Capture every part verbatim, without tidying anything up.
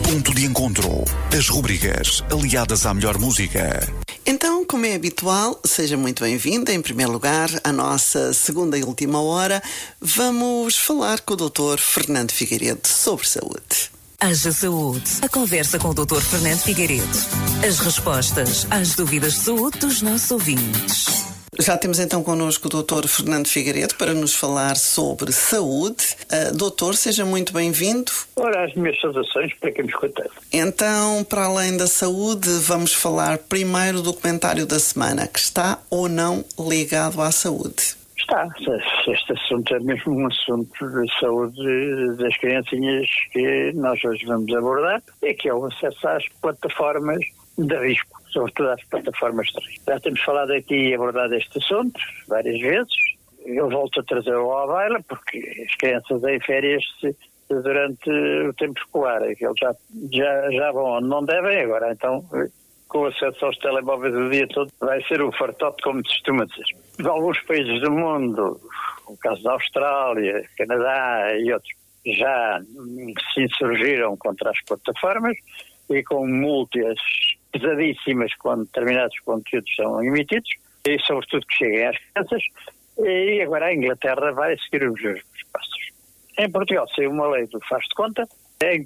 Ponto de encontro. As rubricas aliadas à melhor música. Então, como é habitual, seja muito bem-vinda. Em primeiro lugar, à nossa segunda e última hora, vamos falar com o doutor Fernando Figueiredo sobre saúde. Haja Saúde. A conversa com o doutor Fernando Figueiredo. As respostas às dúvidas de saúde dos nossos ouvintes. Já temos então connosco o doutor Fernando Figueiredo para nos falar sobre saúde. Uh, doutor, seja muito bem-vindo. Ora, as minhas saudações para quem me escuta. Então, para além da saúde, vamos falar primeiro do comentário da semana, que está ou não ligado à saúde. Está. Este assunto é mesmo um assunto de saúde das criancinhas que nós hoje vamos abordar, e que é o acesso às plataformas de risco, sobretudo às plataformas de risco. Já temos falado aqui e abordado este assunto várias vezes. Eu volto a trazê-lo à baila, porque as crianças em férias durante o tempo escolar, eles já, já, já vão onde não devem, agora então, com acesso aos telemóveis o dia todo, vai ser o fartote, como se costuma dizer. Alguns países do mundo, o caso da Austrália, Canadá e outros, já se insurgiram contra as plataformas e com multas pesadíssimas quando determinados conteúdos são emitidos, e sobretudo que cheguem às crianças, e agora a Inglaterra vai seguir os mesmos passos. Em Portugal saiu uma lei do faz de conta, em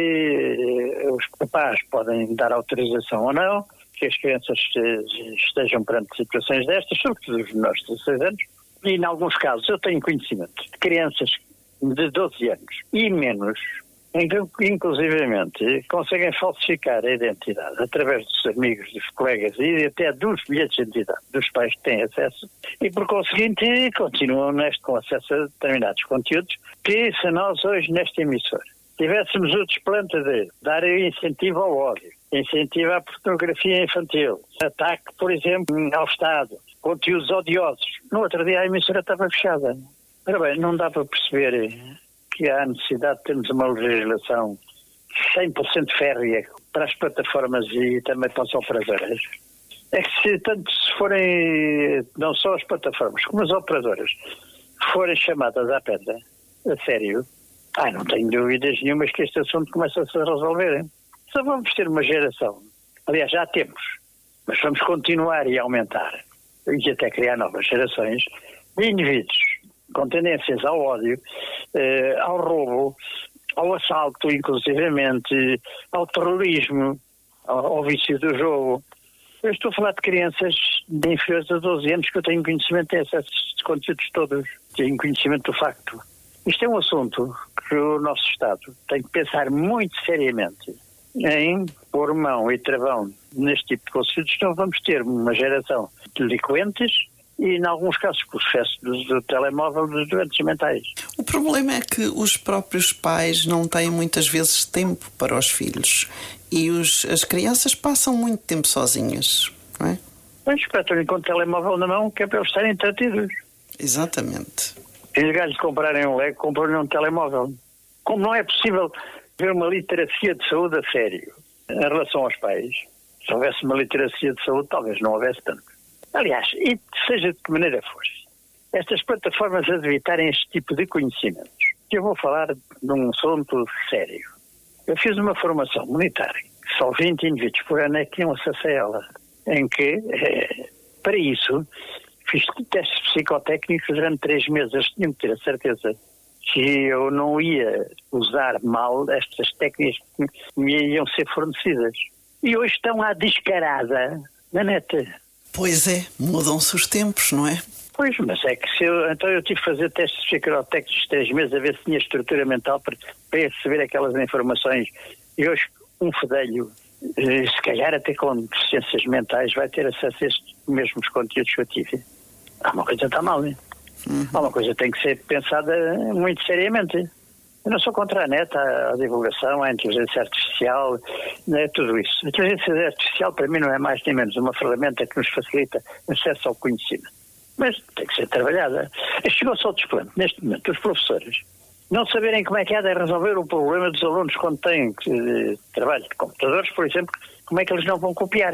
que os papás podem dar autorização ou não, que as crianças estejam perante situações destas, sobretudo os menores de dezesseis anos, e em alguns casos eu tenho conhecimento de crianças de doze anos e menos, em que inclusivamente conseguem falsificar a identidade através dos amigos, dos colegas e até dos bilhetes de identidade dos pais que têm acesso, e por conseguinte continuam neste, com acesso a determinados conteúdos que, se nós hoje nesta emissora tivéssemos o desplante de dar incentivo ao ódio, incentivo à pornografia infantil, ataque, por exemplo, ao Estado, conteúdos odiosos, no outro dia a emissora estava fechada. Ora bem, não dá para perceber que há necessidade de termos uma legislação cem por cento férrea para as plataformas e também para as operadoras. É que se tanto se forem, não só as plataformas, como as operadoras, forem chamadas à pedra, a sério, ai, não tenho dúvidas nenhumas que este assunto começa a se resolver. Hein? Só vamos ter uma geração, aliás já temos, mas vamos continuar e aumentar, e até criar novas gerações de indivíduos com tendências ao ódio, eh, ao roubo, ao assalto, inclusivamente, ao terrorismo, ao, ao vício do jogo. Eu estou a falar de crianças de inferiores a doze anos que eu tenho conhecimento desses conteúdos todos, tenho conhecimento do facto. Isto é um assunto que o nosso Estado tem que pensar muito seriamente em pôr mão e travão neste tipo de conteúdos, senão vamos ter uma geração de delinquentes e, em alguns casos, com o excesso do, do telemóvel, dos doentes mentais. O problema é que os próprios pais não têm muitas vezes tempo para os filhos e os, as crianças passam muito tempo sozinhas, não é? Pois, espetam-lhe com o telemóvel na mão, que é para eles estarem entretidos. Exatamente. E os gajos comprarem um Lego, compram-lhe um telemóvel. Como não é possível ver uma literacia de saúde a sério em relação aos pais, se houvesse uma literacia de saúde, talvez não houvesse tanto. Aliás, e seja de que maneira for, estas plataformas a evitarem este tipo de conhecimentos, que eu vou falar de um assunto sério. Eu fiz uma formação militar, que só vinte indivíduos por ano é que tinham acesso a ela, em que, eh, para isso, fiz testes psicotécnicos durante três meses. Eles tinham que ter a certeza que eu não ia usar mal estas técnicas que me iam ser fornecidas. E hoje estão à descarada na net. Pois é, mudam-se os tempos, não é? Pois, mas é que se eu, então eu tive que fazer testes psicotécnicos de três meses a ver se tinha estrutura mental para, para receber aquelas informações. E hoje um fedelho, se calhar até com deficiências mentais, vai ter acesso a estes mesmos conteúdos que eu tive. Há uma coisa que está mal, né? Uhum. Há uma coisa que tem que ser pensada muito seriamente. Eu não sou contra a net, a, a divulgação, a inteligência artificial, né, tudo isso. A inteligência artificial para mim não é mais nem menos uma ferramenta que nos facilita acesso ao conhecimento. Mas tem que ser trabalhada. Chegou-se ao desplante, neste momento, os professores não saberem como é que há de resolver o problema dos alunos quando têm que, trabalho de computadores, por exemplo, como é que eles não vão copiar.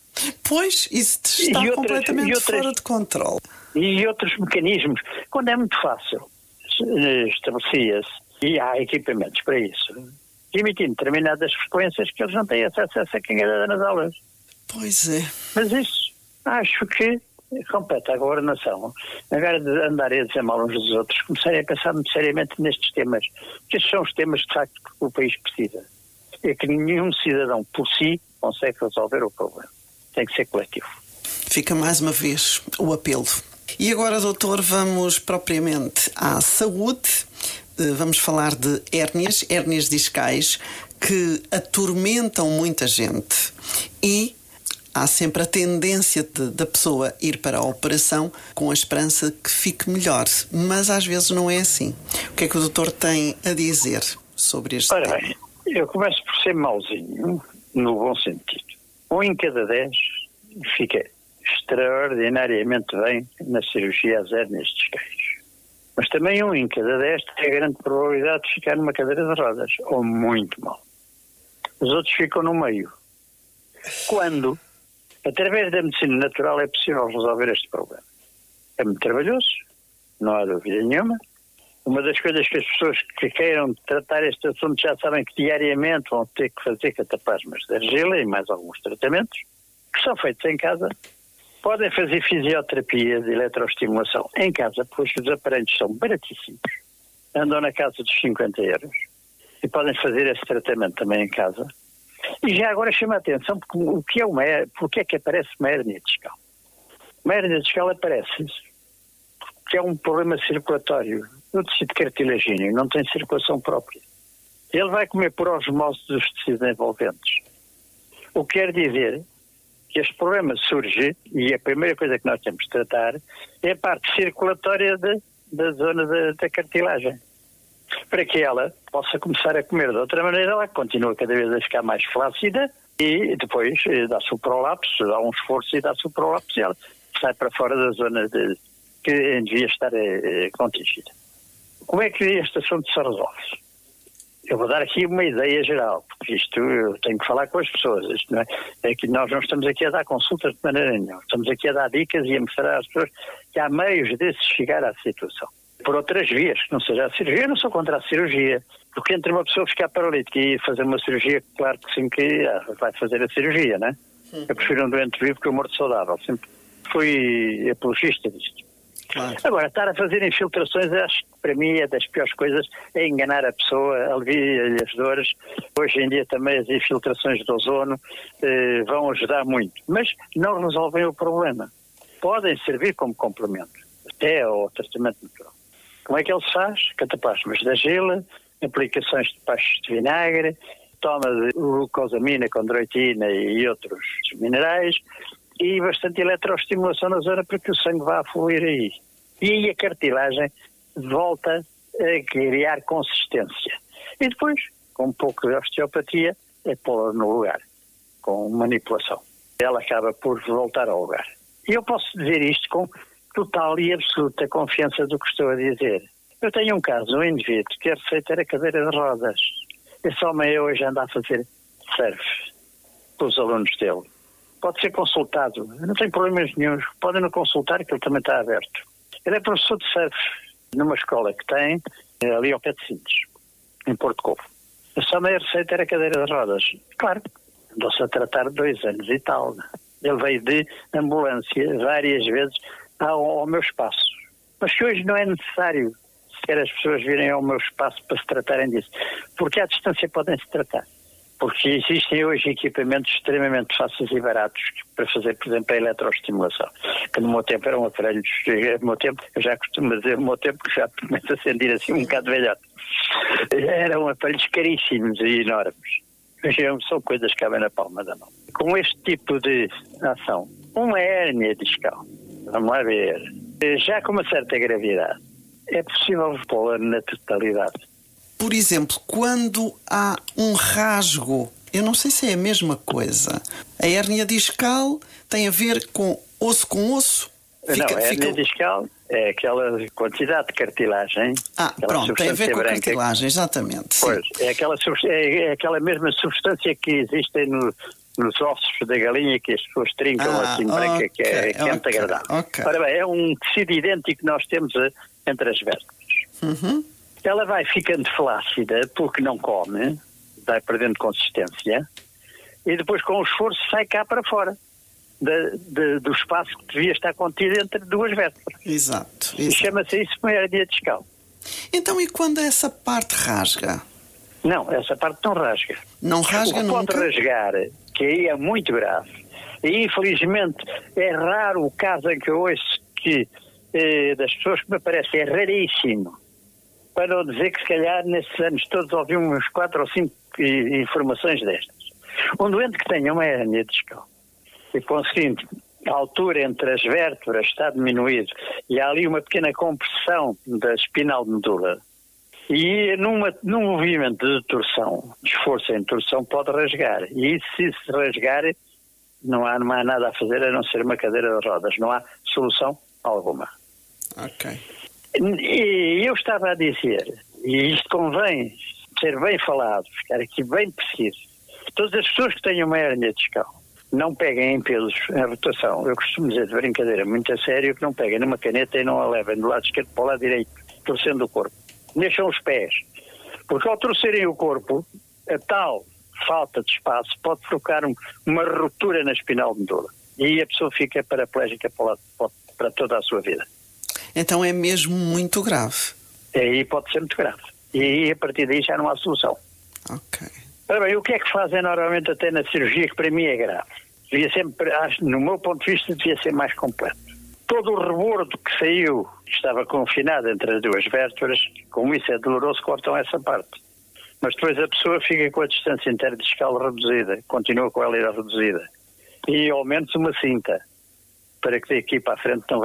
Pois, isso está outras, completamente outras, fora de controle. E outros mecanismos. Quando é muito fácil, estabelecia-se, e há equipamentos para isso, emitindo determinadas frequências que eles não têm acesso a essa cangada nas aulas. Pois é. Mas isso, acho que compete à governação, agora de andarem a dizer mal uns dos outros, começarem a pensar muito seriamente nestes temas, que estes são os temas de facto que o país precisa. É que nenhum cidadão por si consegue resolver o problema. Tem que ser coletivo. Fica mais uma vez o apelo. E agora, doutor, vamos propriamente à saúde. Vamos falar de hérnias, hérnias discais, que atormentam muita gente. E há sempre a tendência de, da pessoa ir para a operação com a esperança que fique melhor. Mas às vezes não é assim. O que é que o doutor tem a dizer sobre este Ora tema? bem, eu começo por ser mauzinho, no bom sentido. Um em cada dez fica extraordinariamente bem na cirurgia às hérnias discais. Mas também um em cada dez tem a grande probabilidade de ficar numa cadeira de rodas, ou muito mal. Os outros ficam no meio. Quando, através da medicina natural, é possível resolver este problema. É muito trabalhoso, não há dúvida nenhuma. Uma das coisas que as pessoas que queiram tratar este assunto já sabem que diariamente vão ter que fazer cataplasmas de argila e mais alguns tratamentos, que são feitos em casa. Podem fazer fisioterapia de eletroestimulação em casa, pois os aparelhos são baratíssimos. Andam na casa dos cinquenta euros. E podem fazer esse tratamento também em casa. E já agora chama a atenção, porque o que é uma hérnia, porque é que aparece uma hérnia discal? Uma hérnia discal aparece porque é um problema circulatório. O tecido cartilagíneo não tem circulação própria. Ele vai comer por osmose dos tecidos envolventes. O que quer dizer que este problema surge, e a primeira coisa que nós temos de tratar é a parte circulatória de, da zona da, da cartilagem. Para que ela possa começar a comer de outra maneira, ela continua cada vez a ficar mais flácida e depois dá-se o prolapso, dá um esforço e dá-se o prolapso e ela sai para fora da zona de, que devia estar eh, contingida. Como é que este assunto se resolve? Eu vou dar aqui uma ideia geral, porque isto eu tenho que falar com as pessoas. Isto não é, é que nós não estamos aqui a dar consultas de maneira nenhuma. Estamos aqui a dar dicas e a mostrar às pessoas que há meios de se chegar à situação. Por outras vias, que não seja a cirurgia, eu não sou contra a cirurgia. Porque entre uma pessoa ficar paralítica e fazer uma cirurgia, claro que sim que ah, vai fazer a cirurgia, não é? Sim. Eu prefiro um doente vivo que um morto saudável. Sempre fui apologista disto. Claro. Agora, estar a fazer infiltrações, acho que para mim é das piores coisas, é enganar a pessoa, alivia-lhe as dores. Hoje em dia também as infiltrações de ozono eh, vão ajudar muito, mas não resolvem o problema. Podem servir como complemento, até ao tratamento natural. Como é que ele se faz? Cataplasmas de argila, aplicações de pastos de vinagre, toma de glucosamina, condroitina e outros minerais, e bastante eletroestimulação na zona para que o sangue vá a fluir aí. E aí a cartilagem volta a criar consistência. E depois, com um pouco de osteopatia, é pô-la no lugar, com manipulação. Ela acaba por voltar ao lugar. E eu posso dizer isto com total e absoluta confiança do que estou a dizer. Eu tenho um caso, um indivíduo que a receita era cadeira de rodas. Esse homem hoje anda a fazer surf com os alunos dele. Pode ser consultado, não tem problemas nenhum, podem não consultar que ele também está aberto. Ele é professor de surf numa escola que tem ali ao pé de Sintes, em Porto Covo. A sua meia receita era cadeira de rodas. Claro, andou-se a tratar dois anos e tal. Ele veio de ambulância várias vezes ao, ao meu espaço. Mas que hoje não é necessário sequer as pessoas virem ao meu espaço para se tratarem disso. Porque à distância podem-se tratar. Porque existem hoje equipamentos extremamente fáceis e baratos para fazer, por exemplo, a eletroestimulação. Que no meu tempo eram aparelhos, no meu tempo, eu já costumo dizer, no meu tempo que já começo a sentir assim um bocado velhote. Eram aparelhos caríssimos e enormes. Hoje são coisas que cabem na palma da mão. Com este tipo de ação, uma hérnia discal, vamos lá ver, já com uma certa gravidade, é possível pô-la na totalidade. Por exemplo, quando há um rasgo, eu não sei se é a mesma coisa. A hérnia discal tem a ver com osso com osso? Fica, não, a hérnia fica... discal é aquela quantidade de cartilagem. Ah, pronto, tem a ver com a cartilagem, exatamente. Pois, é aquela, é aquela mesma substância que existe no, nos ossos da galinha que as pessoas trincam ah, assim branca, okay, que é, que é muito okay, agradável. Okay. Ora bem, é um tecido idêntico que nós temos entre as vértebras. Uhum. Ela vai ficando flácida porque não come, vai perdendo consistência e depois com o esforço sai cá para fora de, de, do espaço que devia estar contido entre duas vértebras. Exato. E exato. chama-se isso uma hernia discal. Então, e quando essa parte rasga? Não, essa parte não rasga. Não rasga o que nunca? pode rasgar, que aí é muito grave, e infelizmente é raro o caso em que eu ouço que, eh, das pessoas que me aparecem, é raríssimo. Para não dizer que se calhar nesses anos todos ouvi uns quatro ou cinco eh, informações destas. Um doente que tenha uma hernia discal e conseguindo a altura entre as vértebras está diminuído e há ali uma pequena compressão da espinal de medula e numa, num movimento de torção, de esforço em torção, pode rasgar. E se se rasgar, não há, não há nada a fazer a não ser uma cadeira de rodas. Não há solução alguma. Ok. E eu estava a dizer, e isto convém ser bem falado, ficar aqui bem preciso, todas as pessoas que tenham uma hernia discal, não peguem em pelos em rotação. Eu costumo dizer de brincadeira, muito a sério, que não peguem numa caneta e não a levem do lado esquerdo para o lado direito, torcendo o corpo. Mexam os pés. Porque ao torcerem o corpo, a tal falta de espaço pode provocar um, uma ruptura na espinal de medula. E aí a pessoa fica paraplégica para, o lado, para toda a sua vida. Então é mesmo muito grave. E aí pode ser muito grave. E aí a partir daí já não há solução. Ok. Ora bem, o que é que fazem normalmente até na cirurgia, que para mim é grave? Devia sempre, acho, no meu ponto de vista, devia ser mais completo. Todo o rebordo que saiu, que estava confinado entre as duas vértebras, como isso é doloroso, cortam essa parte. Mas depois a pessoa fica com a distância interdiscal reduzida, continua com ela reduzida. E ao menos uma cinta, para que daqui para a frente não venha